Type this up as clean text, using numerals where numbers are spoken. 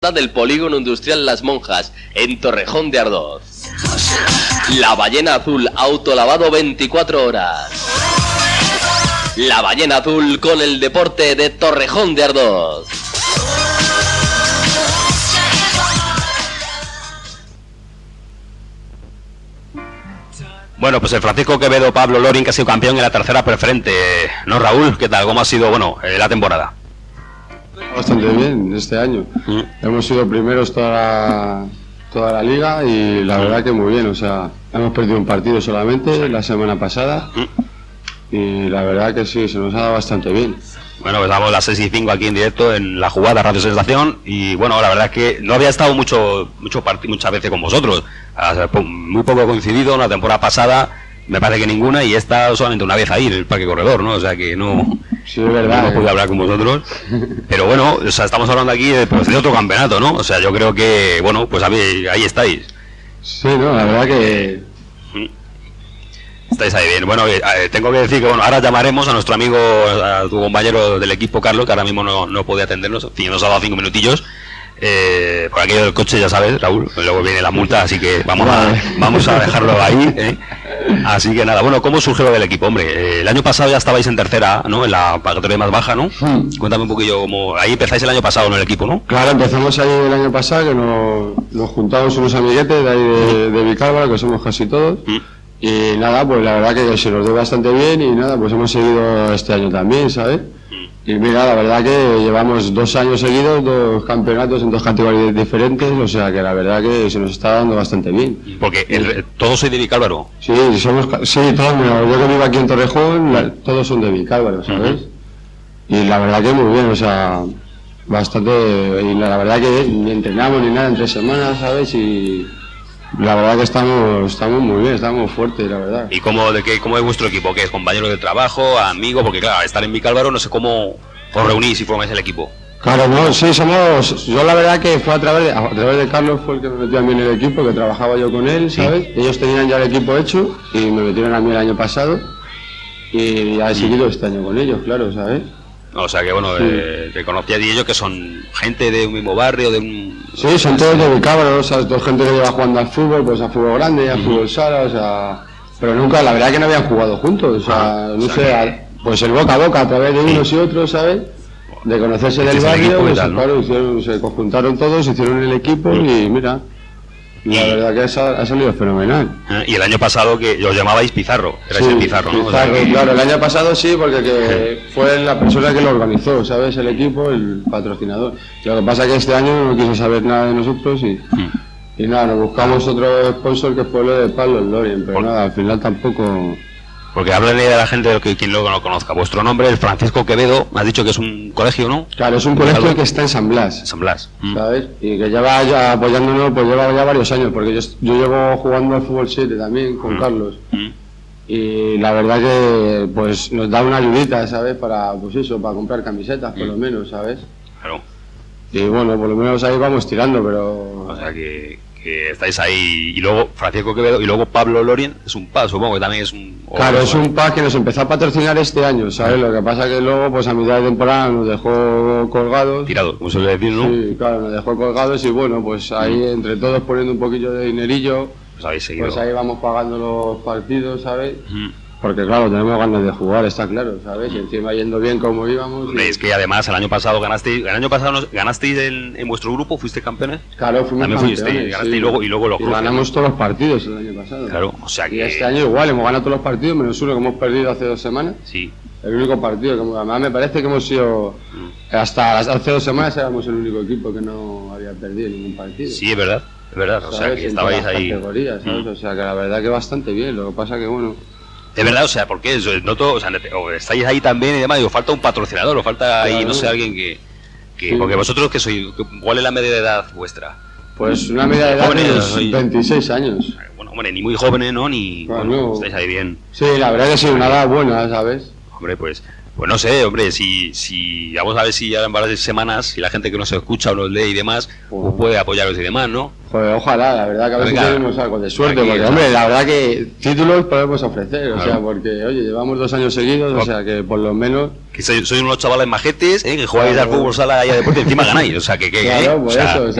del Polígono Industrial Las Monjas, en Torrejón de Ardoz. La Ballena Azul, autolavado 24 horas. La Ballena Azul con el deporte de Torrejón de Ardoz. Bueno, pues el Francisco Quevedo, Pablo Lorin, que ha sido campeón en la tercera preferente. ¿No, Raúl? ¿Qué tal? ¿Cómo ha sido, la temporada? Bastante bien este año. Hemos sido primeros toda la liga y la verdad que muy bien. O sea, hemos perdido un partido solamente la semana pasada y la verdad que sí, se nos ha dado bastante bien. Bueno, pues estamos las 6:05 aquí en directo en la jugada Radio Sensación y bueno, la verdad es que no había estado muchas veces con vosotros. Muy poco coincidido, la temporada pasada me parece que ninguna y esta solamente una vez ahí en el Parque Corredor, ¿no? O sea que no... Sí, es verdad. No pude hablar con vosotros, pero bueno, o sea, estamos hablando aquí de otro campeonato, ¿no? O sea, yo creo que, bueno, pues ahí estáis. Sí, no, la verdad que... Estáis ahí bien. Bueno, tengo que decir que, bueno, ahora llamaremos a nuestro amigo, a tu compañero del equipo, Carlos, que ahora mismo no puede atendernos, nos ha dado 5 minutillos. Por aquello del coche, ya sabes, Raúl, luego viene la multa, así que vamos a dejarlo ahí, ¿eh? Así que nada, bueno, ¿cómo surgió lo del equipo? Hombre, el año pasado ya estabais en tercera, ¿no? En la categoría más baja, ¿no? Cuéntame un poquillo cómo... Ahí empezáis el año pasado, ¿no? El equipo, ¿no? Claro, empezamos ahí el año pasado, que nos juntamos unos amiguetes de ahí de Vicálvaro, que somos casi todos. Y nada, pues la verdad que se nos dio bastante bien y nada, pues hemos seguido este año también, ¿sabes? Y mira, la verdad que llevamos 2 años seguidos, 2 campeonatos en 2 categorías diferentes, o sea que la verdad que se nos está dando bastante bien. Porque todos sois de Vicálvaro. Sí, todos, mira, yo que vivo aquí en Torrejón, todos son de Vicálvaro, ¿sabes? Y la verdad que muy bien, o sea, bastante, y la verdad que ni entrenamos ni nada en 3 semanas, ¿sabes? Y la verdad que estamos muy bien, estamos fuertes, la verdad. ¿Y cómo es vuestro equipo? ¿Qué es? ¿Compañeros de trabajo? ¿Amigos? Porque claro, estar en Vicálvaro no sé cómo os reunís y formáis el equipo. Claro, no, sí, yo la verdad que fue a través de Carlos, fue el que me metió a mí en el equipo, que trabajaba yo con él, ¿sabes? Sí. Ellos tenían ya el equipo hecho y me metieron a mí el año pasado y ya he seguido este año con ellos, claro, ¿sabes? O sea que bueno, te conocía de ellos que son gente de un mismo barrio, de un... Sí, son todos de Vicálvaro, o sea, toda gente que lleva jugando al fútbol, pues a fútbol grande, a fútbol sala, o sea... Pero nunca, la verdad que no habían jugado juntos, o sea, no sé, pues el boca a boca a través de unos y otros, ¿sabes? De conocerse del barrio, pues claro, se conjuntaron todos, hicieron el equipo y mira... La verdad que ha salido fenomenal. Y el año pasado que os llamabais Pizarro, erais el Pizarro, ¿no? Pizarro, claro, el año pasado sí, porque fue la persona que lo organizó, ¿sabes? El equipo, el patrocinador. Lo que pasa es que este año no quiso saber nada de nosotros y nada, nos buscamos otro sponsor que fue lo de Pablo Lorin, pero nada, al final tampoco... Porque háblale de la gente de quien luego no conozca. Vuestro nombre es Francisco Quevedo, me has dicho que es un colegio, ¿no? Claro, es un colegio que está en San Blas. San Blas. ¿Sabes? Y que lleva ya apoyándonos, pues lleva ya varios años, porque yo llevo jugando al fútbol 7 también con Carlos. Y la verdad que pues nos da una ayudita, ¿sabes? Para, pues eso, para comprar camisetas, por lo menos, ¿sabes? Claro. Y bueno, por lo menos ahí vamos tirando, pero... O sea que estáis ahí, y luego Francisco Quevedo, y luego Pablo Lorin, es un PA, supongo que también es un... Claro, es un PA que nos empezó a patrocinar este año, ¿sabes? Lo que pasa que luego, pues a mitad de temporada nos dejó colgados. Tirados, como se suele decir, ¿no? Sí, claro, nos dejó colgados y bueno, pues ahí entre todos poniendo un poquillo de dinerillo, pues habéis seguido. Pues ahí vamos pagando los partidos, ¿sabes? Porque claro, tenemos ganas de jugar, está claro, ¿sabes? Y encima yendo bien como íbamos. Hombre, es que además el año pasado ganasteis en vuestro grupo, ¿fuiste campeones? Claro, fuimos campeones. También Ganasteis y luego los y ganamos todos los partidos el año pasado. Claro, o sea que... Y este año igual, hemos ganado todos los partidos, menos uno que hemos perdido hace 2 semanas. Sí. El único partido, que además me parece que hemos sido... Hasta hace 2 semanas éramos el único equipo que no había perdido ningún partido. Sí, es verdad, o sea que estabais ahí... categorías, ¿sabes? O sea que la verdad que bastante bien, lo que pasa que bueno... De verdad, o sea, porque noto, o sea, estáis ahí también y demás, y os falta un patrocinador, os falta ahí, no sé, alguien que sí. Porque vosotros, que sois, ¿cuál es la media de edad vuestra? Pues una media de edad de 26 años. Bueno, hombre, ni muy jóvenes, ¿no? Ni... Claro, bueno, estáis ahí bien. Sí, la verdad que sí, una edad buena, ¿sabes? Hombre, pues Pues no sé, hombre, si vamos a ver si ya en varias semanas, si la gente que nos escucha o nos lee y demás, pues puede apoyaros y demás, ¿no? Joder, ojalá, la verdad que a ver si tenemos algo de suerte, aquí, porque, hombre, la verdad que títulos podemos ofrecer, o sea, porque, oye, llevamos 2 años seguidos, o sea, que por lo menos... Que sois unos chavales majetes, que jugáis al fútbol sala y a deporte, encima ganáis, o sea, claro, por eso, o sea,